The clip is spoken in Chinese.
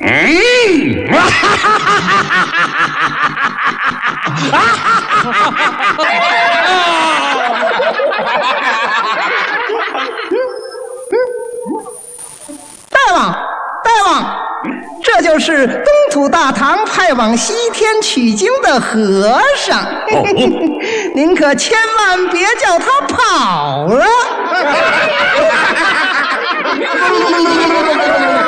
大王，这就是东土大唐派往西天取经的和尚，您可千万别叫他跑了。